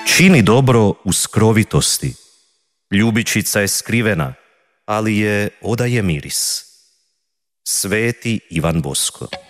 Čini dobro u skrovitosti. Ljubičica je skrivena, ali je odaje miris. Sveti Ivan Bosko.